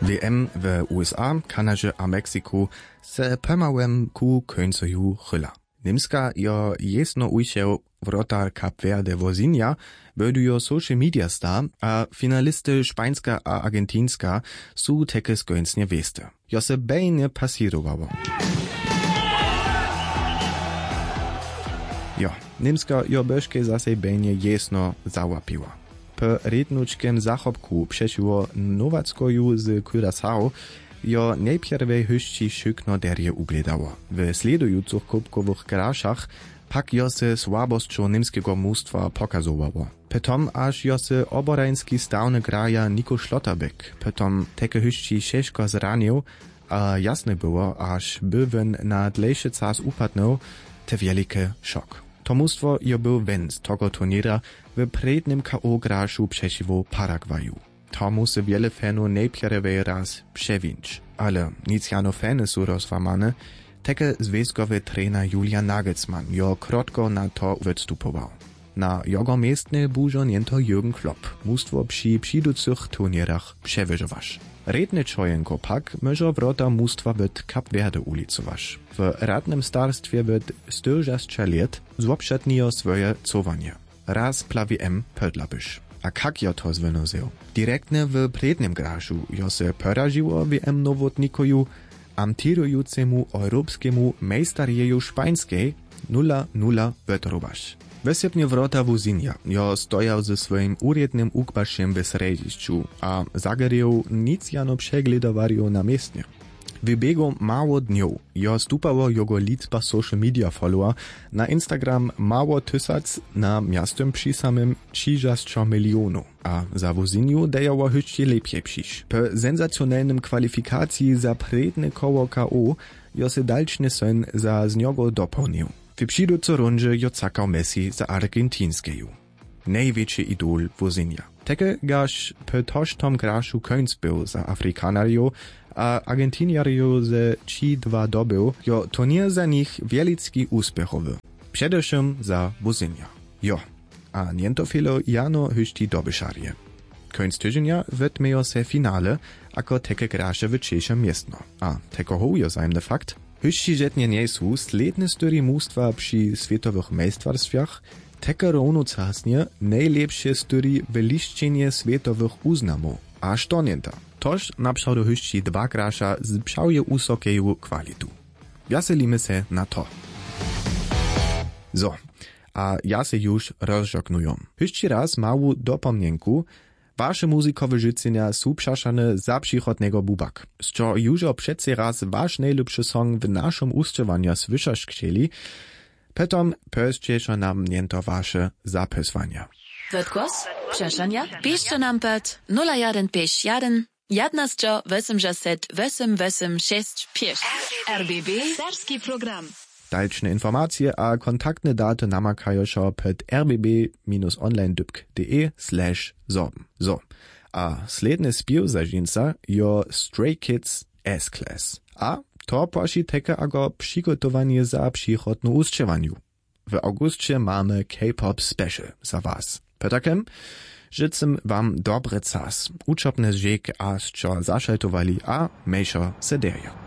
WM w USA, Kanadzie a Mexiku se pomałem ku końcu chyla. Niemska jo jesno ujšel wrotar Kap Verde Wozinja, bödujo social media star, a finalisty Špańska a Argentinska su teke skończnie weste. Jo se bejnie pasirowało. Jo, Niemska jo böżke zase bejnie jesno załapiła. Po rednuczkiem zachopku przesiło Nowackoju z Curaçao jo najpierwej hyšći šykno derje ugledało. W sledujucych kubkowych grašach pak jo se słabosćo niemskiego mustwa pokazowało. Potom aż jo se oborański stawny graja Nico Schlotterbeck, potom teke hyšći šeško zranił, a jasne było, aż bywen na dlejszy czas upadnął, te wielkie szok. To mustwo jo był wen z tego turniera w prednym K.O. graszu przeciwko Paragwaju. To musi wiele fanów najpierwej raz przewinć, ale nic jano fany su rozłamane, teke związkowy trener Julian Nagelsmann jo krótko na to występował. Na jego miejsce bużo niento Jürgen Klopp, mustwo przy przyjducych turnierach przewyżowasz. Redny czojenko pak może wrota mustwa w Kap Verde ulicowasz. W radnym starstwie w 40 lat złopszatnijo swoje cowanie. Raz plawiem pödlabysz. A kak jo to zwynozył? Direktnie w prednym graszu jo se poraziło WM nowotnikoju amtirującemu europskiemu mejstarjeju Szpańskiej 0-0 wytorowasz. Wysepnie wrota Wozinja jo stojał ze swoim urednym ukbaszem w središću, a zagerył nic jano przegledowario na miestnie. W biegu mało dniów jo stupało jego liczba social media follower na Instagram mało tysac, na miastem przy samym 30 milionów, a za Wozinju dajało hyšće lepiej przyjść. Po sensacjonalnym kwalifikacji za predne koło K.O. jo se dalšny sen za z niego dopełnił. W przyjduce rundzie jo cakał Messi za Argentinskeju. Największy idol Wozinja. Teke gaż po tożtom graszu końc był za Afrikanario, a Argentiniario ze 3-2 dobył, jo turnier za nich wielicki uspechowy. Przedewszym za Wozinja. Jo, a niento filo jano hyšći dobyszarje. Końc tydzienia wytmiejo se finale, ako teke grasze w Czeszem miestno. A teko hojo zajemny fakt, hyšći žetnje nie su sledne störi mustwa przy światowych mejstwarstwach, teke równo casnie najlepsze störi w liszczenie światowych uznamów. A što nienta? Toż napšał do hyšći dwa grasza z pšałje usokeju kwalitu. Wjaselimy se na to. So, a ja se już rozżoknuję. Hyšći raz mału dopomnienku, wasze muzikowe życzenia są przaszane za przychodnego bubak. Z czego już przecie raz wasz najlepszy song w naszym ustrzewania słyszasz chcieli, potom pösćeša nam niento wasze zapyswania. Wodgłos? Przeszania? Piszcie nam pod 0151 11 80 886 RBB Serski program. Dalsze informacje a kontaktne daty namakają się pod rbb-onlinedybk.de/sorben. So, a sledne spiew za dżinsa jo Stray Kids S-Class. A to poši teke ago przygotowanie za przychodną ustrzewanie. W augustie mamy K-pop special za was. Potakem życzę wam dobry czas, uczopne zżek a zaszaltowali a mejszo sederja.